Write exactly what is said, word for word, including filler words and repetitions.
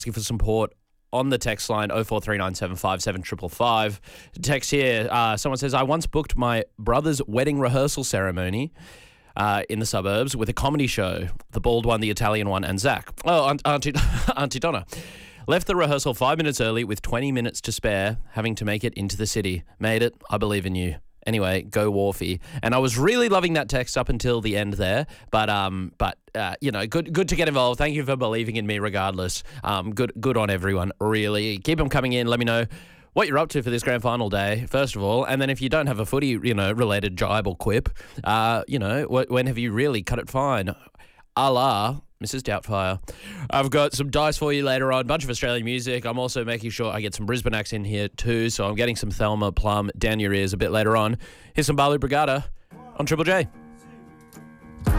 asking for support on the text line oh four three nine seven five seven five five five. Text here, uh, someone says, I once booked my brother's wedding rehearsal ceremony uh, in the suburbs with a comedy show, the bald one, the Italian one, and Zach. Oh, Aunt, Auntie, Auntie Donna. Left the rehearsal five minutes early with twenty minutes to spare, having to make it into the city. Made it. I believe in you. Anyway, go Wharfie. And I was really loving that text up until the end there. But, um, but uh, you know, good good to get involved. Thank you for believing in me regardless. Um, good good on everyone, really. Keep them coming in. Let me know what you're up to for this grand final day, first of all. And then if you don't have a footy, you know, related jibe or quip, uh, you know, wh- when have you really cut it fine? A la Missus Doubtfire. I've got some dice for you later on, a bunch of Australian music. I'm also making sure I get some Brisbane acts in here too, so I'm getting some Thelma Plum down your ears a bit later on. Here's some Balu Brigada on Triple J.